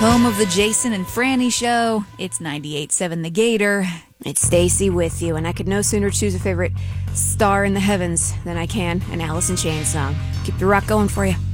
Home of the Jason and Franny Show. It's 98.7 The Gator. It's Stacy with you, and I could no sooner choose a favorite star in the heavens than I can an Alice in Chains song. Keep the rock going for you.